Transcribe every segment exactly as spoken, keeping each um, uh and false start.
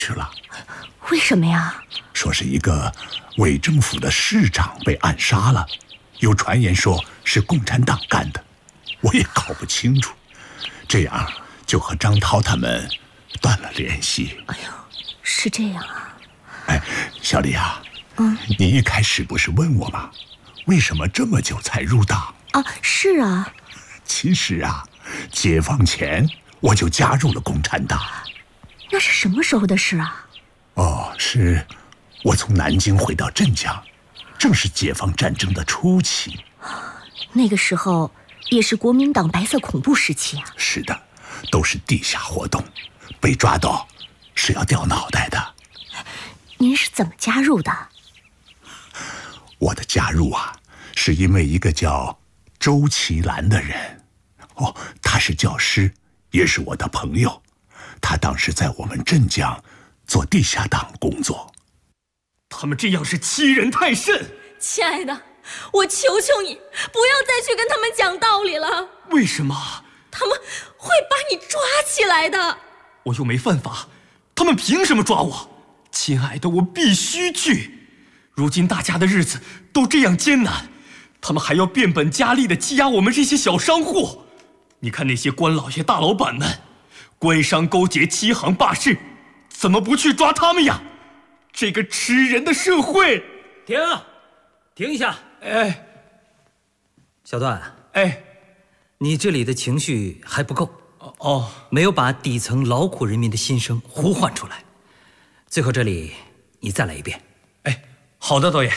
去了。 为什么呀？ 说是一个伪政府的市长被暗杀了，有传言说是共产党干的，我也搞不清楚。这样就和张涛他们断了联系。 哎呦，是这样啊。 哎，小李啊， 嗯， 你一开始不是问我吗？为什么这么久才入党？ 啊，是啊。 其实啊，解放前我就加入了共产党。 那是什么时候的事啊？ 哦，是我从南京回到镇江，正是解放战争的初期。 那个时候也是国民党白色恐怖时期啊。 是的，都是地下活动，被抓到是要掉脑袋的。 您是怎么加入的？ 我的加入啊，是因为一个叫周其兰的人。哦，他是教师，也是我的朋友。他当时在我们镇江做地下党工作。 他们这样是欺人太甚。 亲爱的，我求求你不要再去跟他们讲道理了。 为什么？ 他们会把你抓起来的。 我又没犯法，他们凭什么抓我？亲爱的，我必须去。如今大家的日子都这样艰难，他们还要变本加厉地欺压我们这些小商户。你看那些官老爷大老板们，官商勾结，欺行霸市，怎么不去抓他们呀？这个吃人的社会！ 停，停一下！ 哎， 小段， 哎， 你这里的情绪还不够哦， 没有把底层劳苦人民的心声呼唤出来。最后这里你再来一遍。 哎，好的，导演。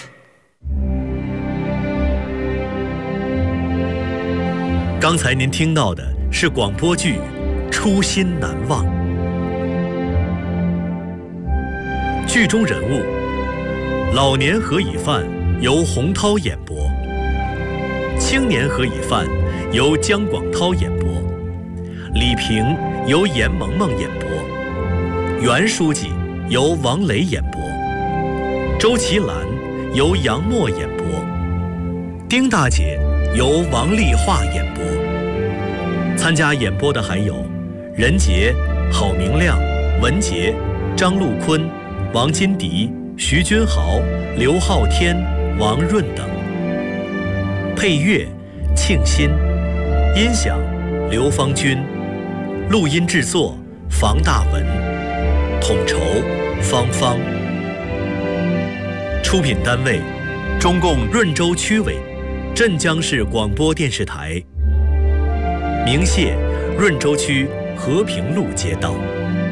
刚才您听到的是广播剧《初心难忘》，剧中人物老年何以范由洪涛演播，青年何以范由姜广涛演播，李平由严萌萌演播，袁书记由王雷演播，周其兰由杨默演播，丁大姐由王丽华演播。参加演播的还有任杰、郝明亮、文杰、张陆坤、王金迪、徐君豪、刘浩天、王润等。配乐庆新，音响刘芳军，录音制作房大文，统筹芳芳。出品单位中共润州区委、镇江市广播电视台。鸣谢润州区和平路街道。